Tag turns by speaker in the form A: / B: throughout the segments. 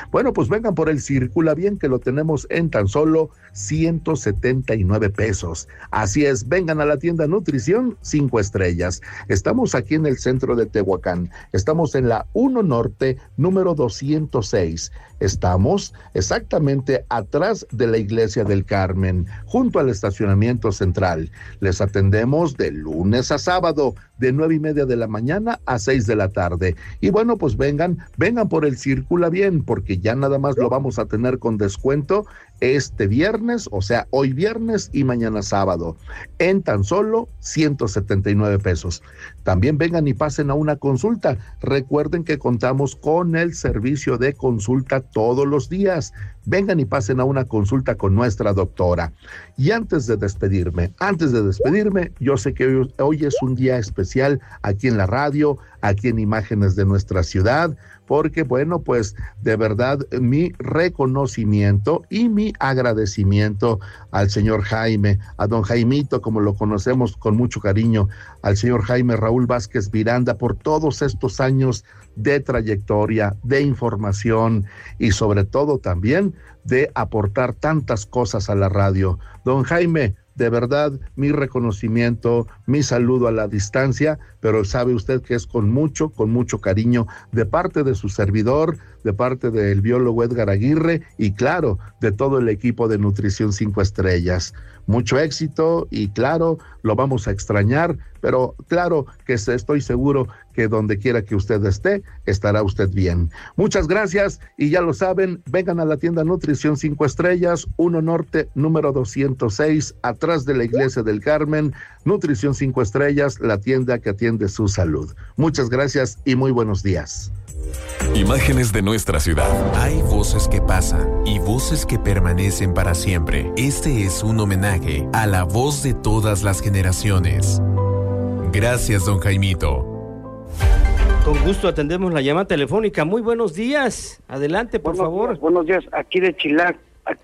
A: Bueno, pues vengan por el Circula Bien, que lo tenemos en tan solo 179 pesos. Así es, vengan a la tienda Nutrición 5 estrellas. Estamos aquí en el centro de Tehuacán. Estamos en la 1 Norte, número 206. Estamos exactamente atrás de la Iglesia del Carmen, junto al estacionamiento central. Les atendemos de lunes a sábado, de 9:30 de la mañana a 6 de la tarde. Y bueno, pues vengan por el Circula Bien, porque ya nada más lo vamos a tener con descuento este viernes, o sea, hoy viernes y mañana sábado, en tan solo 179 pesos. También vengan y pasen a una consulta. Recuerden que contamos con el servicio de consulta todos los días. Vengan y pasen a una consulta con nuestra doctora. Y antes de despedirme, yo sé que hoy es un día especial aquí en la radio, aquí en Imágenes de Nuestra Ciudad, porque bueno, pues de verdad mi reconocimiento y mi agradecimiento al señor Jaime, a don Jaimito, como lo conocemos con mucho cariño, al señor Jaime Raúl Vázquez Miranda, por todos estos años de trayectoria, de información y sobre todo también de aportar tantas cosas a la radio. Don Jaime, de verdad, mi reconocimiento, mi saludo a la distancia, pero sabe usted que es con mucho cariño de parte de su servidor, de parte del biólogo Edgar Aguirre y claro, de todo el equipo de Nutrición 5 estrellas. Mucho éxito y claro, lo vamos a extrañar, pero claro que estoy seguro que donde quiera que usted esté, estará usted bien. Muchas gracias y ya lo saben, vengan a la tienda Nutrición 5 estrellas, 1 Norte, número 206, atrás de la Iglesia del Carmen. Nutrición 5 estrellas, la tienda que atiende su salud. Muchas gracias y muy buenos días.
B: Imágenes de nuestra ciudad.
C: Hay voces que pasan y voces que permanecen para siempre. Este es un homenaje a la voz de todas las generaciones. Gracias, don Jaimito.
D: Con gusto atendemos la llamada telefónica. Muy buenos días. Adelante, por favor.
E: Buenos días. Aquí de Chilac.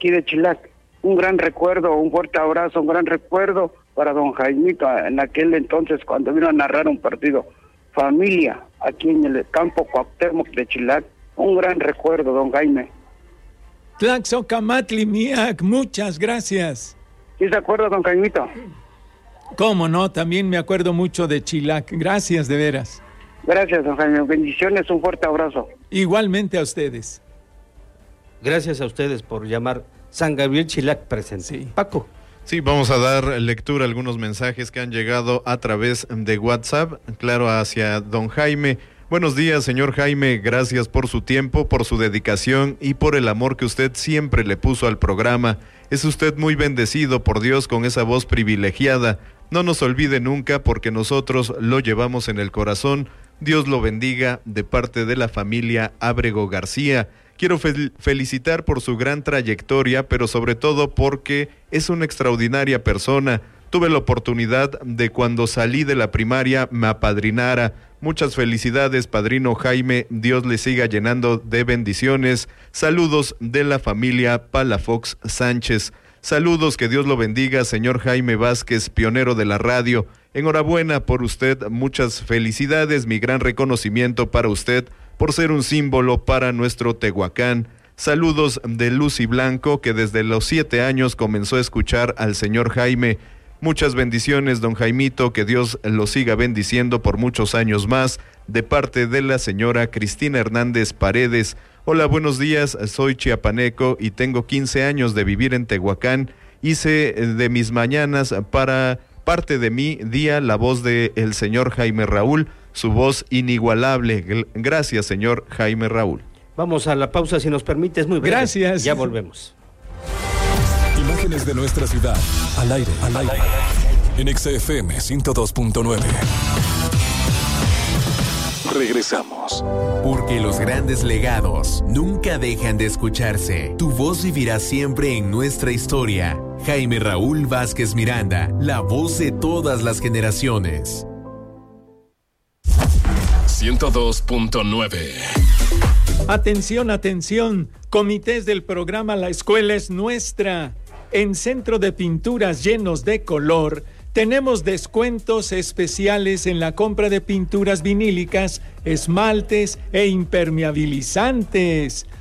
E: Un gran recuerdo, un fuerte abrazo, un gran recuerdo para don Jaimito en aquel entonces cuando vino a narrar un partido. Familia, aquí en el campo Cuauhtémoc de Chilac. Un gran recuerdo, don Jaime.
F: Tlaxocamatli Miak, muchas gracias.
E: ¿Sí se acuerda, don Jaimito?
F: ¿Cómo no? También me acuerdo mucho de Chilac. Gracias, de veras.
E: Gracias, don Jaime. Bendiciones, un fuerte abrazo.
F: Igualmente a ustedes.
D: Gracias a ustedes por llamar. San Gabriel Chilac presente.
F: Sí.
D: Paco.
G: Sí, vamos a dar lectura a algunos mensajes que han llegado a través de WhatsApp, claro, hacia don Jaime. Buenos días, señor Jaime, gracias por su tiempo, por su dedicación y por el amor que usted siempre le puso al programa. Es usted muy bendecido por Dios con esa voz privilegiada. No nos olvide nunca porque nosotros lo llevamos en el corazón. Dios lo bendiga de parte de la familia Ábrego García. Quiero felicitar por su gran trayectoria, pero sobre todo porque es una extraordinaria persona. Tuve la oportunidad de cuando salí de la primaria me apadrinara. Muchas felicidades, padrino Jaime. Dios le siga llenando de bendiciones. Saludos de la familia Palafox Sánchez. Saludos, que Dios lo bendiga, señor Jaime Vázquez, pionero de la radio. Enhorabuena por usted, muchas felicidades, mi gran reconocimiento para usted por ser un símbolo para nuestro Tehuacán. Saludos de Lucy Blanco, que desde los 7 años comenzó a escuchar al señor Jaime. Muchas bendiciones, don Jaimito, que Dios lo siga bendiciendo por muchos años más, de parte de la señora Cristina Hernández Paredes. Hola, buenos días, soy chiapaneco y tengo 15 años de vivir en Tehuacán. Hice de mis mañanas para parte de mi día la voz del señor Jaime Raúl, su voz inigualable. Gracias, señor Jaime Raúl.
D: Vamos a la pausa, si nos permites, muy breve.
F: Gracias.
D: Ya volvemos.
B: Imágenes de nuestra ciudad, al aire, en XFM 102.9. Regresamos.
C: Porque los grandes legados nunca dejan de escucharse. Tu voz vivirá siempre en nuestra historia. Jaime Raúl Vázquez Miranda, la voz de todas las generaciones.
B: 102.9.
F: Atención, atención. Comités del programa La Escuela es Nuestra. En Centro de Pinturas Llenos de Color, tenemos descuentos especiales en la compra de pinturas vinílicas, esmaltes e impermeabilizantes.